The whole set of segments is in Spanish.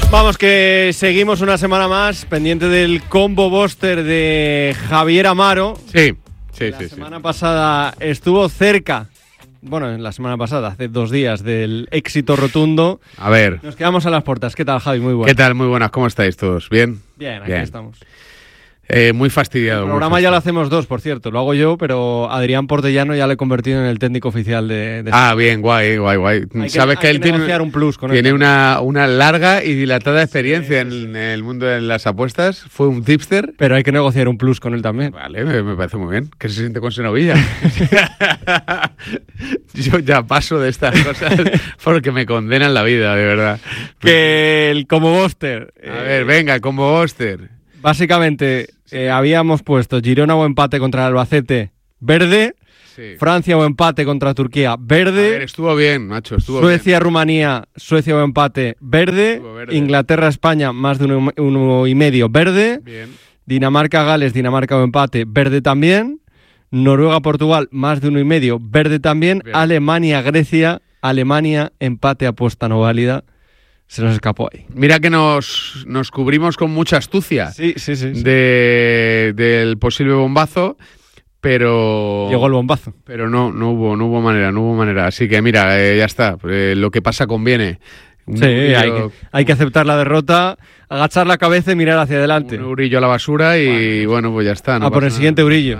Vamos, que seguimos una semana más pendiente del combo booster de Javier Amaro. Sí. La semana pasada estuvo cerca, bueno, en la semana pasada, hace 2 días, del éxito rotundo. A ver. Nos quedamos a las puertas. ¿Qué tal, Javi? Muy buenas. ¿Qué tal? Muy buenas. ¿Cómo estáis todos? ¿Bien? Bien, aquí estamos. Muy fastidiado. El programa ya lo hacemos 2, por cierto. Lo hago yo, pero Adrián Portellano ya lo he convertido en el técnico oficial de bien, guay. Sabes que él tiene un plus con tiene una larga y dilatada experiencia en el mundo de las apuestas. Fue un tipster. Pero hay que negociar un plus con él también. Vale, me parece muy bien. ¿Qué se siente con Senovilla? Yo ya paso de estas cosas porque me condenan la vida, de verdad. Que el combo booster. A ver, venga, combo booster. Básicamente, habíamos puesto Girona o empate contra el Albacete, verde. Sí. Francia o empate contra Turquía, verde. A ver, estuvo bien, macho, Suecia, Rumanía, Suecia o empate, verde. Inglaterra, España, más de 1,5, verde. Bien. Dinamarca, Gales, Dinamarca o empate, verde también. Noruega, Portugal, más de 1,5, verde también. Bien. Alemania, Grecia, Alemania, empate, apuesta no válida. Se nos escapó ahí. Mira que nos cubrimos con mucha astucia. Sí. Del posible bombazo, pero... Llegó el bombazo. Pero no hubo manera. Así que mira, ya está. Lo que pasa conviene. Hay que aceptar la derrota, agachar la cabeza y mirar hacia adelante. Un eurillo a la basura y bueno, pues ya está. No por el siguiente eurillo.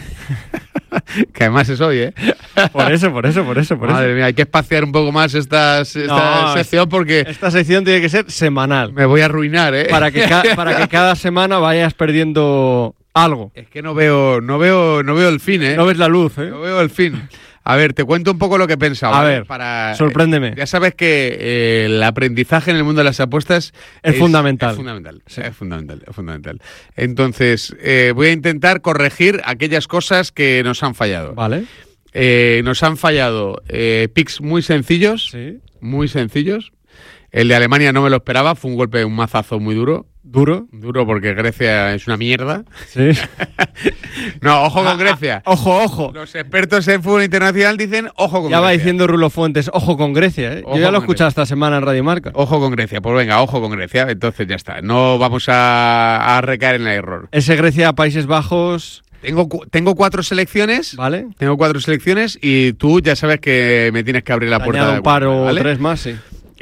Que además es hoy, ¿eh? Por eso. Madre mía, hay que espaciar un poco más esta sección porque... Esta sección tiene que ser semanal. Me voy a arruinar, ¿eh? Para que cada semana vayas perdiendo algo. Es que no veo el fin, ¿eh? No ves la luz, ¿eh? No veo el fin. A ver, te cuento un poco lo que he pensado. A ver, sorpréndeme. Ya sabes que el aprendizaje en el mundo de las apuestas es fundamental. Es fundamental. Entonces, voy a intentar corregir aquellas cosas que nos han fallado. Vale. Nos han fallado picks muy sencillos. Sí. Muy sencillos. El de Alemania no me lo esperaba, fue un mazazo muy duro. ¿Duro? Duro porque Grecia es una mierda. Sí. No, ojo con Grecia. Ojo. Los expertos en fútbol internacional dicen ojo con Grecia. Ya va diciendo Rulo Fuentes, ojo con Grecia, ¿eh? Yo ya lo he escuchado esta semana en Radio Marca. Ojo con Grecia, pues venga, ojo con Grecia. Entonces ya está, no vamos a recaer en el error. Ese Grecia, Países Bajos... Tengo 4 selecciones. Vale. Tengo 4 selecciones y tú ya sabes que me tienes que abrir la puerta. Un par o 3 más, sí.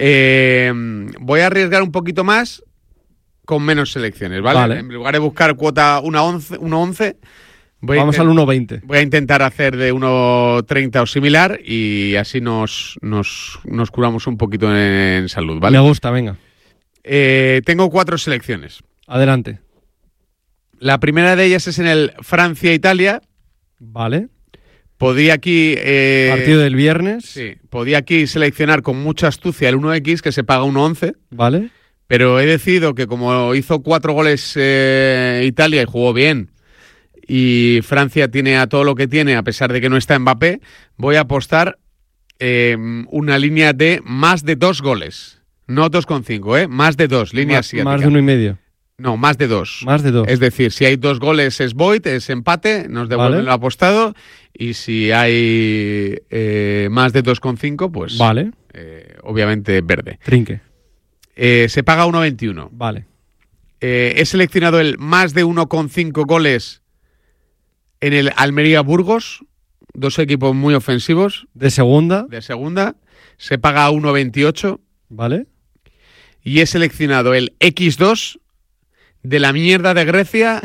Voy a arriesgar un poquito más con menos selecciones, ¿vale? En lugar de buscar cuota 1.11, vamos al 1.20. Voy a intentar hacer de 1.30 o similar y así nos curamos un poquito en salud, ¿vale? Me gusta, venga. Tengo 4 selecciones. Adelante. La primera de ellas es en el Francia-Italia. Vale. Podía aquí... partido del viernes. Sí, podía aquí seleccionar con mucha astucia el 1X, que se paga 1.11. Vale. Pero he decidido que como hizo 4 goles Italia y jugó bien, y Francia tiene a todo lo que tiene, a pesar de que no está Mbappé, voy a apostar una línea de más de 2 goles. No 2,5, más de 2, línea asiática. Más de 1,5. No, más de 2. Más de 2. Es decir, si hay 2 goles es void, es empate, nos devuelven lo apostado. Y si hay más de 2,5, pues vale. Obviamente verde. Trinque. Se paga 1,21. Vale. He seleccionado el más de 1,5 goles en el Almería-Burgos. 2 equipos muy ofensivos. ¿De segunda? De segunda. Se paga 1,28. Vale. Y he seleccionado el X2 de la mierda de Grecia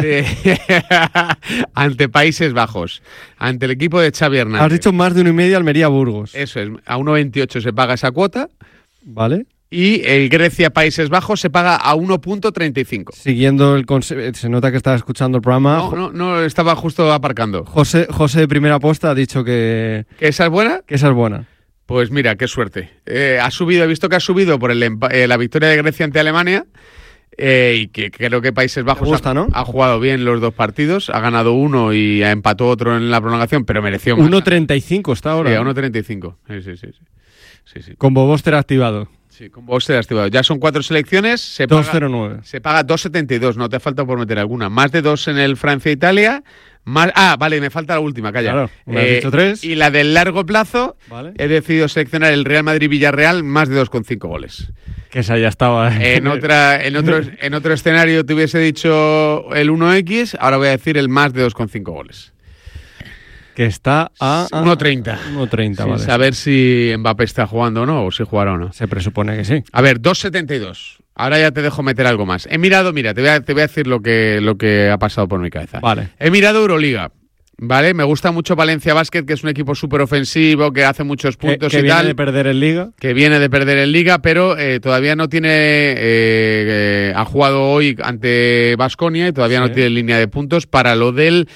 ante Países Bajos, ante el equipo de Xavi Hernández. Has dicho más de 1,5 Almería-Burgos. Eso es, a 1,28 se paga esa cuota. Vale. Y el Grecia-Países Bajos se paga a 1.35. Siguiendo el concepto, se nota que estás escuchando el programa. No, estaba justo aparcando. José de Primera Apuesta ha dicho que... ¿Que esa es buena? Que esa es buena. Pues mira, qué suerte. He visto que ha subido por la victoria de Grecia ante Alemania. Y que creo que Países Bajos ha jugado bien los 2 partidos, ha ganado uno y ha empatado otro en la prolongación, pero mereció más. 1.35 está ahora. Sí, a 1.35. Sí. Combo booster activado. Sí, con Boster activado. Ya son 4 selecciones. 2,09. Se paga 2,72. No te falta por meter alguna. Más de 2 en el Francia-Italia. Vale, me falta la última, calla. Claro, me has dicho 3. Y la del largo plazo, vale. He decidido seleccionar el Real Madrid-Villarreal, más de 2,5 goles. Que esa ya estaba. En otro escenario te hubiese dicho el 1x, ahora voy a decir el más de 2,5 goles. Que está a 1,30. 1,30, vale. Saber si Mbappé está jugando o no, o si jugará o no. Se presupone que sí. A ver, 2,72. Ahora ya te dejo meter algo más. He mirado, mira, te voy a decir lo que ha pasado por mi cabeza. Vale. He mirado Euroliga. Vale, me gusta mucho Valencia Basket, que es un equipo súper ofensivo, que hace muchos puntos que y viene tal. de perder en Liga. Que viene de perder en Liga, pero todavía no tiene... ha jugado hoy ante Baskonia y todavía no tiene línea de puntos para lo del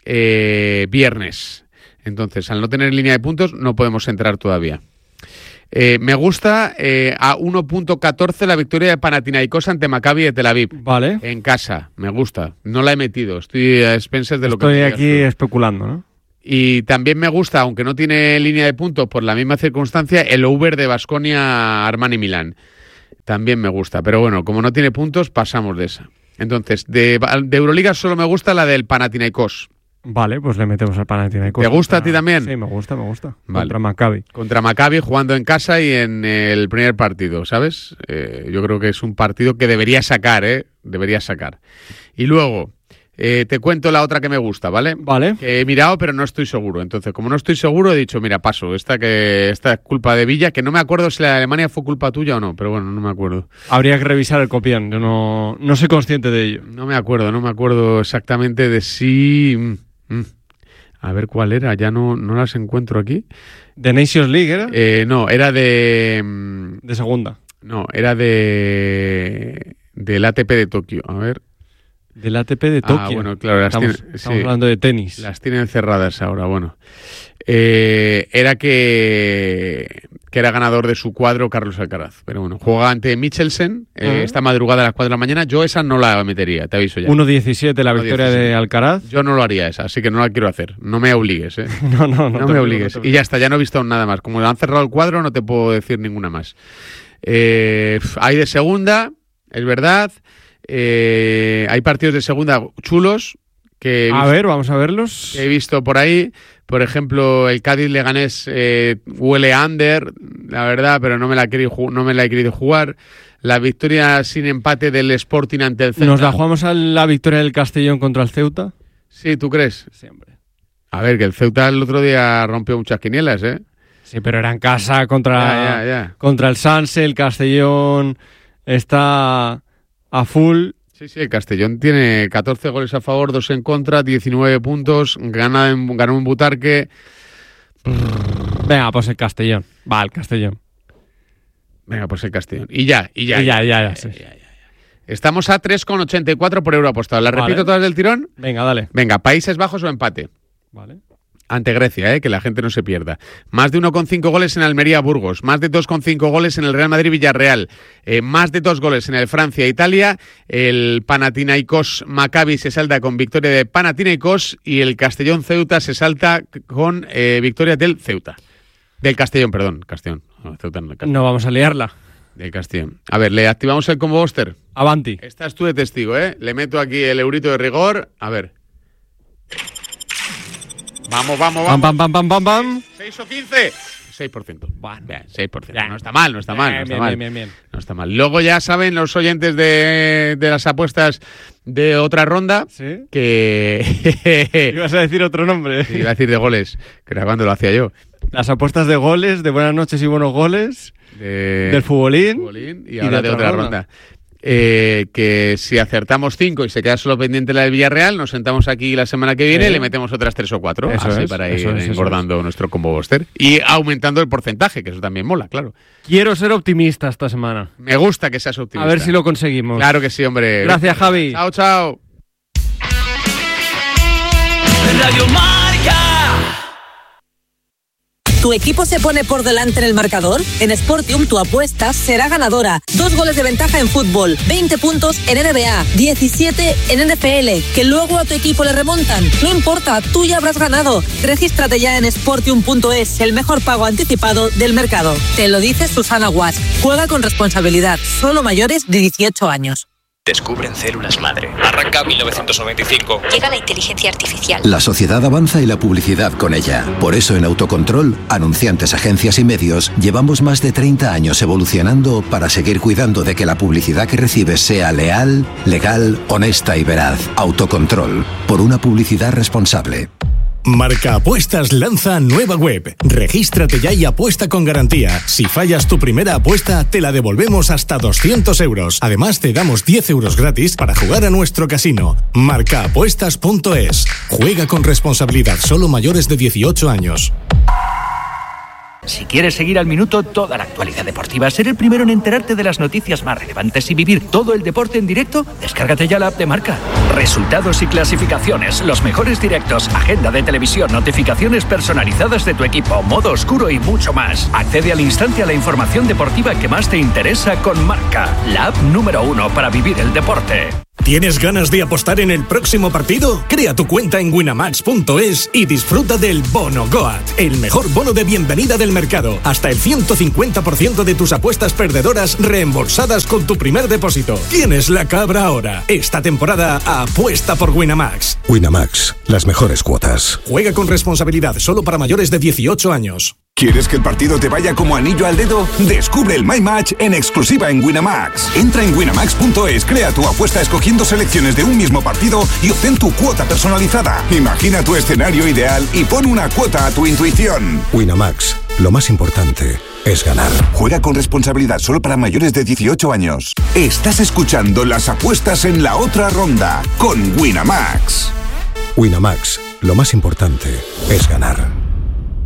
viernes. Entonces, al no tener línea de puntos, no podemos entrar todavía. Me gusta a 1.14 la victoria de Panathinaikos ante Maccabi de Tel Aviv. Vale. En casa, me gusta. No la he metido, estoy a expensas de lo que estoy aquí especulando, ¿no? Y también me gusta, aunque no tiene línea de puntos por la misma circunstancia, el over de Baskonia Armani Milán. También me gusta, pero bueno, como no tiene puntos, pasamos de esa. Entonces, de Euroliga solo me gusta la del Panathinaikos. Vale, pues le metemos al Panathinaikos. ¿Te gusta a ti también? Sí, me gusta. Vale. Contra Maccabi. Contra Maccabi, jugando en casa y en el primer partido, ¿sabes? Yo creo que es un partido que debería sacar, Debería sacar. Y luego, te cuento la otra que me gusta, ¿vale? Vale. Que he mirado, pero no estoy seguro. Entonces, como no estoy seguro, he dicho, mira, paso. Esta es culpa de Villa, que no me acuerdo si la de Alemania fue culpa tuya o no, pero bueno, no me acuerdo. Habría que revisar el copión. Yo no soy consciente de ello. No me acuerdo exactamente de si... A ver cuál era, ya no las encuentro aquí. ¿De Nations League era? No, era de... De segunda. No, era del ATP de Tokio, a ver. Del ATP de Tokio. Ah, bueno, claro. Estamos hablando de tenis. Las tienen cerradas ahora, bueno. Era que era ganador de su cuadro Carlos Alcaraz. Pero bueno, juega ante Michelsen esta madrugada a las 4 de la mañana. Yo esa no la metería, te aviso ya. 1.17 la victoria de Alcaraz. Yo no lo haría esa, así que no la quiero hacer. No me obligues, ¿eh? No me obligues. Y ya está, ya no he visto nada más. Como han cerrado el cuadro, no te puedo decir ninguna más. Hay de segunda, es verdad. Hay partidos de segunda chulos. Vamos a verlos. Que he visto por ahí. Por ejemplo, el Cádiz-Leganés huele a under, la verdad, pero no me la he querido jugar. La victoria sin empate del Sporting ante el Celta. ¿Nos la jugamos a la victoria del Castellón contra el Ceuta? Sí, ¿tú crees? Siempre. A ver, que el Ceuta el otro día rompió muchas quinielas, ¿eh? Sí, pero era en casa contra el Sanse. El Castellón está a full. Sí, el Castellón tiene 14 goles a favor, 2 en contra, 19 puntos, ganó en Butarque. Venga, pues el Castellón. Va, el Castellón. Venga, pues el Castellón. Y ya. Sí. Estamos a 3,84 por euro apostado. ¿Las repito todas del tirón? Venga, dale. Venga, Países Bajos o empate. Vale. Ante Grecia, que la gente no se pierda. Más de 1,5 goles en Almería-Burgos. Más de 2,5 goles en el Real Madrid-Villarreal. Más de 2 goles en el Francia-Italia. El Panathinaikos-Maccabi se salta con victoria de Panathinaikos. Y el Castellón-Ceuta se salta con victoria del Ceuta. Del Castellón, perdón. Castellón. No, Ceuta no, Castellón. No vamos a liarla. Del Castellón. A ver, ¿le activamos el combo Buster? Avanti. Estás tú de testigo, ¿eh? Le meto aquí el eurito de rigor. A ver. Vamos. Pam. 6 o 15. 6%. Bueno. Bien, 6%. Bien. No está mal. Bien. No está mal. Luego ya saben los oyentes de las apuestas de otra ronda. ¿Sí? Que... ¿Ibas a decir otro nombre? Sí, iba a decir de goles, que era cuando lo hacía yo. Las apuestas de goles, de buenas noches y buenos goles. Del futbolín. Y ahora de otra ronda. Que si acertamos 5 y se queda solo pendiente la del Villarreal, nos sentamos aquí la semana que viene y le metemos otras 3 o 4, así para ir engordando nuestro combo Buster y aumentando el porcentaje, que eso también mola, claro. Quiero ser optimista esta semana. Me gusta que seas optimista. A ver si lo conseguimos. Claro que sí, hombre. Gracias, Javi. Chao. Radio Marca. ¿Tu equipo se pone por delante en el marcador? En Sportium tu apuesta será ganadora. 2 goles de ventaja en fútbol, 20 puntos en NBA, 17 en NFL, que luego a tu equipo le remontan. No importa, tú ya habrás ganado. Regístrate ya en Sportium.es, el mejor pago anticipado del mercado. Te lo dice Susana Guas. Juega con responsabilidad. Solo mayores de 18 años. Descubren células madre. Arranca 1995. Llega la inteligencia artificial. La sociedad avanza y la publicidad con ella. Por eso en Autocontrol, anunciantes, agencias y medios, llevamos más de 30 años evolucionando para seguir cuidando de que la publicidad que recibes sea leal, legal, honesta y veraz. Autocontrol, por una publicidad responsable. Marca Apuestas lanza nueva web. Regístrate ya y apuesta con garantía. Si fallas tu primera apuesta, te la devolvemos hasta 200 euros. Además, te damos 10 euros gratis para jugar a nuestro casino. Marcaapuestas.es. Juega con responsabilidad. Solo mayores de 18 años. Si quieres seguir al minuto toda la actualidad deportiva, ser el primero en enterarte de las noticias más relevantes y vivir todo el deporte en directo, descárgate ya la app de Marca. Resultados y clasificaciones, los mejores directos, agenda de televisión, notificaciones personalizadas de tu equipo, modo oscuro y mucho más. Accede al instante a la información deportiva que más te interesa con Marca, la app número 1 para vivir el deporte. ¿Tienes ganas de apostar en el próximo partido? Crea tu cuenta en winamax.es y disfruta del Bono Goat, el mejor bono de bienvenida del mercado. Hasta el 150% de tus apuestas perdedoras reembolsadas con tu primer depósito. Tienes la cabra ahora. Esta temporada apuesta por Winamax. Winamax, las mejores cuotas. Juega con responsabilidad, solo para mayores de 18 años. ¿Quieres que el partido te vaya como anillo al dedo? Descubre el My Match en exclusiva en Winamax. Entra en winamax.es, crea tu apuesta escogiendo selecciones de un mismo partido y obtén tu cuota personalizada. Imagina tu escenario ideal y pon una cuota a tu intuición. Winamax, lo más importante es ganar. Juega con responsabilidad, solo para mayores de 18 años. Estás escuchando las apuestas en la otra ronda con Winamax. Winamax, lo más importante es ganar.